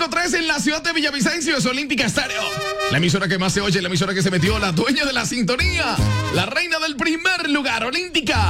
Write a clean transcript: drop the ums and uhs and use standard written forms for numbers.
105.3 en la ciudad de Villavicencio, es Olímpica Estéreo. La emisora que más se oye, la emisora que se metió, la dueña de la sintonía, la reina del primer lugar, Olímpica.